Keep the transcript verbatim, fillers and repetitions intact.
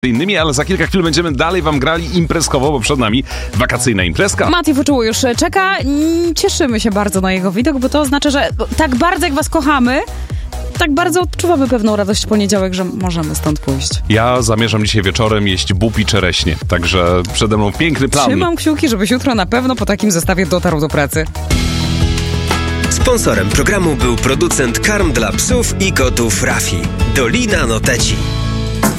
innymi, ale za kilka chwil będziemy dalej wam grali imprezkowo, bo przed nami wakacyjna imprezka. Mati Wyczuło już czeka. Cieszymy się bardzo na jego widok, bo to oznacza, że tak bardzo jak was kochamy, tak bardzo odczuwamy pewną radość w poniedziałek, że możemy stąd pójść. Ja zamierzam dzisiaj wieczorem jeść bób i czereśnie, także przede mną piękny plan. Trzymam kciuki, żebyś jutro na pewno po takim zestawie dotarł do pracy. Sponsorem programu był producent karm dla psów i kotów Rafi. Dolina Noteci.